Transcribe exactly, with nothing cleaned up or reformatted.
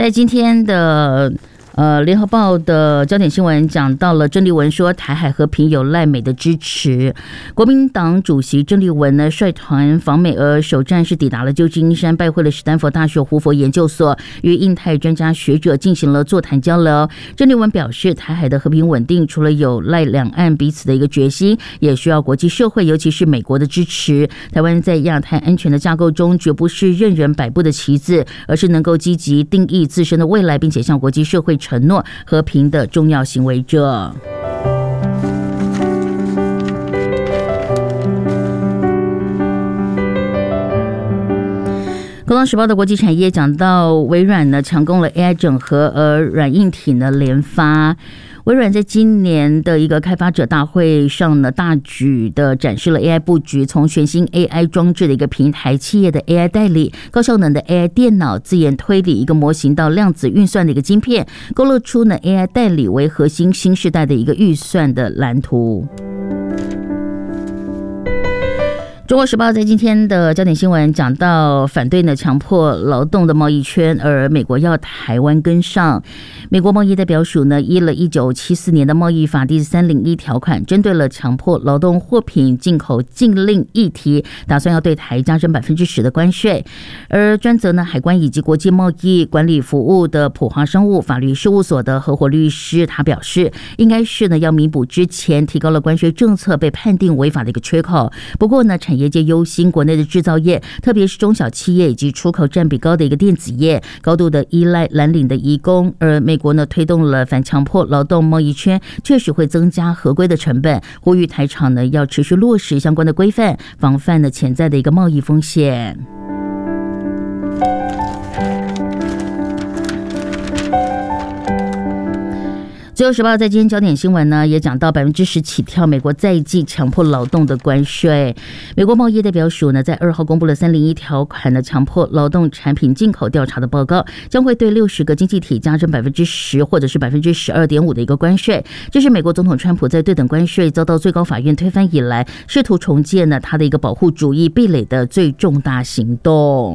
在今天的呃，联合报的焦点新闻讲到了郑丽文说台海和平有赖美的支持。国民党主席郑丽文呢率团访美，而首站是抵达了旧金山，拜会了史丹佛大学胡佛研究所，与印太专家学者进行了座谈交流。郑丽文表示，台海的和平稳定除了有赖两岸彼此的一个决心，也需要国际社会尤其是美国的支持。台湾在亚太安全的架构中绝不是任人摆布的棋子，而是能够积极定义自身的未来，并且向国际社会承诺和平的重要行为者。工商时报的国际产业讲到，微软呢强攻了 A I 整合，而软硬体呢联发。微软在今年的一个开发者大会上呢，大举的展示了 A I 布局，从全新 A I 装置的一个平台、企业的 A I 代理、高效能的 A I 电脑、自研推理一个模型到量子运算的一个晶片，勾勒出呢 A I 代理为核心新世代的一个预算的蓝图。中国时报在今天的焦点新闻讲到，反对呢强迫劳动的贸易圈，而美国要台湾跟上。美国贸易代表署呢依了一九七四年的贸易法第三零一条款，针对了强迫劳动货品进口禁令议题，打算要对台加征百分之十的关税。而专责呢海关以及国际贸易管理服务的普华商务法律事务所的合伙律师，他表示，应该是呢要弥补之前提高了关税政策被判定违法的一个缺口。不过呢，产业业界忧心国内的制造业，特别是中小企业以及出口占比高的一个电子业，高度的依赖蓝领的移工。而美国呢推动了反强迫劳动贸易圈，确实会增加合规的成本，呼吁台厂呢要持续落实相关的规范，防范呢潜在的一个贸易风险。自由时报在今天焦点新闻呢，也讲到百分之十起跳美国再计强迫劳动的关税。美国贸易代表署呢，在二号公布了三零一条款的强迫劳动产品进口调查的报告，将会对六十个经济体加征百分之十或者是百分之十二点五的一个关税。这是美国总统川普在对等关税遭到最高法院推翻以来，试图重建呢他的一个保护主义壁垒的最重大行动。